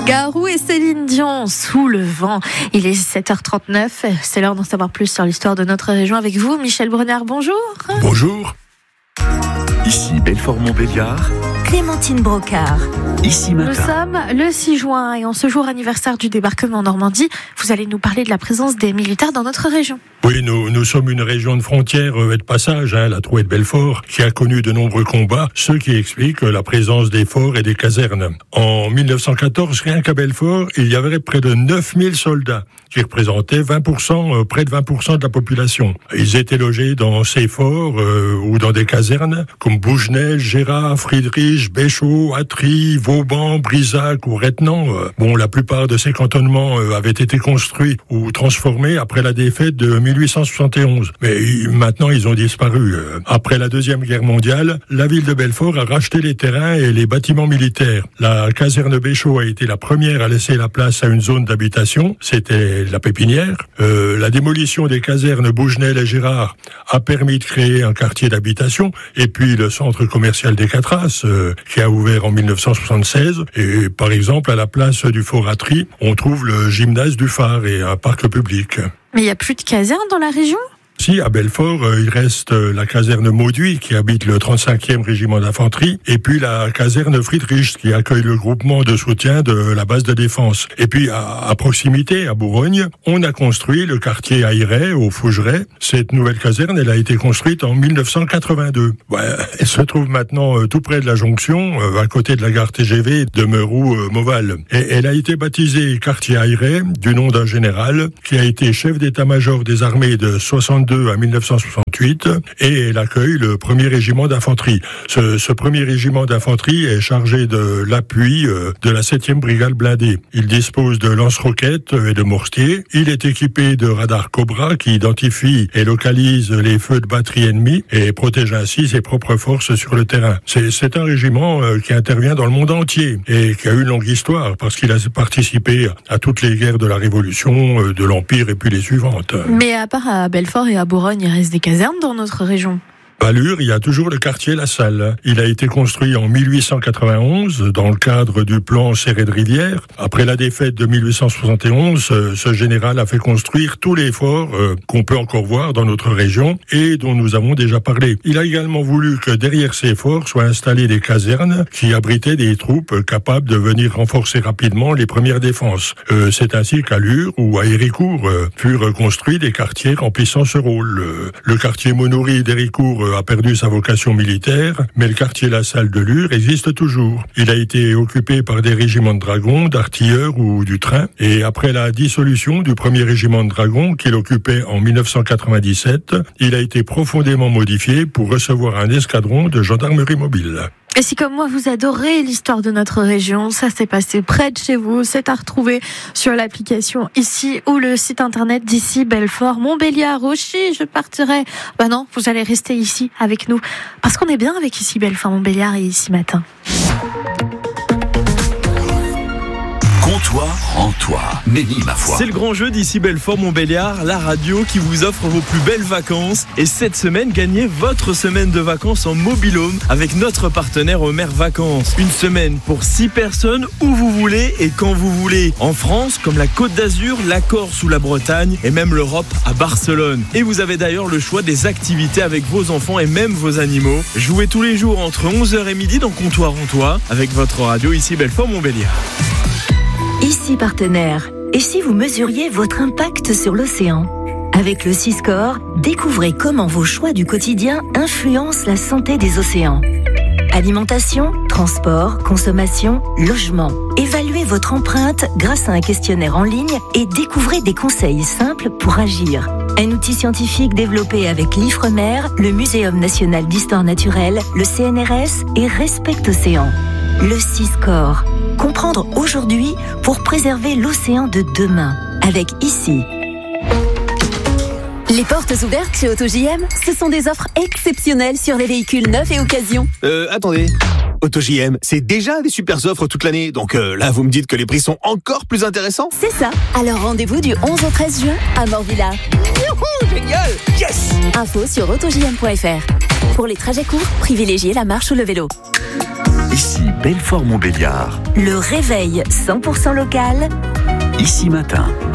Garou et Céline Dion, Sous le vent. Il est 7h39, c'est l'heure d'en savoir plus sur l'histoire de notre région avec vous, Michel Brunard, bonjour. Bonjour. Ici Belfort-Montbéliard, Clémentine Brocard. Ici Matin. Nous sommes le 6 juin et en ce jour anniversaire du débarquement en Normandie, vous allez nous parler de la présence des militaires dans notre région. Oui, nous sommes une région de frontière et de passage, la Trouée de Belfort, qui a connu de nombreux combats, ce qui explique la présence des forts et des casernes. En 1914, rien qu'à Belfort, il y avait près de 9000 soldats, qui représentaient 20%, près de 20% de la population. Ils étaient logés dans ces forts ou dans des casernes comme Bougenel, Gérard, Friedrich, Béchot, Atry, Vauban, Brisac ou Retenant. La plupart de ces cantonnements avaient été construits ou transformés après la défaite de 1871. Mais maintenant, ils ont disparu. Après la Deuxième Guerre mondiale, la ville de Belfort a racheté les terrains et les bâtiments militaires. La caserne Béchot a été la première à laisser la place à une zone d'habitation. C'était la pépinière. La démolition des casernes Bougenel et Gérard a permis de créer un quartier d'habitation. Et puis le centre commercial des Catras, qui a ouvert en 1976. Et par exemple, à la place du Fort Atry, on trouve le gymnase du Phare et un parc public. Mais il n'y a plus de casernes dans la région ? Si, à Belfort, il reste la caserne Mauduit qui habite le 35e régiment d'infanterie et puis la caserne Friedrich qui accueille le groupement de soutien de la base de défense. Et puis à proximité, à Bourgogne, on a construit le quartier Ayray au Fougeray. Cette nouvelle caserne, elle a été construite en 1982. Elle se trouve maintenant tout près de la jonction, à côté de la gare TGV de Meroux-Moval. Et elle a été baptisée quartier Ayray du nom d'un général qui a été chef d'état-major des armées de 62 à 1968 et elle accueille le 1er régiment d'infanterie. Ce 1er régiment d'infanterie est chargé de l'appui de la 7e brigade blindée. Il dispose de lance-roquettes et de mortiers. Il est équipé de radars Cobra qui identifient et localisent les feux de batterie ennemis et protège ainsi ses propres forces sur le terrain. C'est un régiment qui intervient dans le monde entier et qui a une longue histoire parce qu'il a participé à toutes les guerres de la Révolution, de l'Empire et puis les suivantes. Mais à part à Belfort et à Bourgogne, il reste des casernes dans notre région. À Lure, il y a toujours le quartier La Salle. Il a été construit en 1891 dans le cadre du plan Serré de Rivière. Après la défaite de 1871, ce général a fait construire tous les forts qu'on peut encore voir dans notre région et dont nous avons déjà parlé. Il a également voulu que derrière ces forts soient installées des casernes qui abritaient des troupes capables de venir renforcer rapidement les premières défenses. C'est ainsi qu'à Lure ou à Héricourt furent construits des quartiers remplissant ce rôle. Le quartier Monoury d'Héricourt a perdu sa vocation militaire, mais le quartier La Salle de Lure existe toujours. Il a été occupé par des régiments de dragons, d'artilleurs ou du train, et après la dissolution du 1er régiment de dragons qu'il occupait en 1997, il a été profondément modifié pour recevoir un escadron de gendarmerie mobile. Et si comme moi vous adorez l'histoire de notre région, ça s'est passé près de chez vous, c'est à retrouver sur l'application ici ou le site internet d'ici Belfort-Montbéliard. Aussi, je partirai. Non, vous allez rester ici avec nous parce qu'on est bien avec ici Belfort-Montbéliard et ici Matin. Comptoir en toi, Mélie, ma foi. C'est le grand jeu d'ici Belfort-Montbéliard, la radio qui vous offre vos plus belles vacances. Et cette semaine, gagnez votre semaine de vacances en mobil-home avec notre partenaire Homer Vacances. Une semaine pour 6 personnes où vous voulez et quand vous voulez. En France, comme la Côte d'Azur, la Corse ou la Bretagne et même l'Europe à Barcelone. Et vous avez d'ailleurs le choix des activités avec vos enfants et même vos animaux. Jouez tous les jours entre 11h et midi dans Comptoir en toi avec votre radio ici Belfort-Montbéliard. Ici partenaire. Et si vous mesuriez votre impact sur l'océan ? Avec le Siscore, découvrez comment vos choix du quotidien influencent la santé des océans. Alimentation, transport, consommation, logement. Évaluez votre empreinte grâce à un questionnaire en ligne et découvrez des conseils simples pour agir. Un outil scientifique développé avec l'Ifremer, le Muséum national d'histoire naturelle, le CNRS et Respect Océan. Le Siscore. Comprendre aujourd'hui pour préserver l'océan de demain. Avec ici. Les portes ouvertes chez AutoJM, ce sont des offres exceptionnelles sur les véhicules neufs et occasion. Attendez. AutoJM, c'est déjà des super offres toute l'année. Donc là, vous me dites que les prix sont encore plus intéressants ? C'est ça. Alors rendez-vous du 11 au 13 juin à Morvilla. Youhou, génial. Yes. Info sur autojm.fr. Pour les trajets courts, privilégiez la marche ou le vélo. Ici Belfort-Montbéliard. Le réveil 100% local. Ici Matin.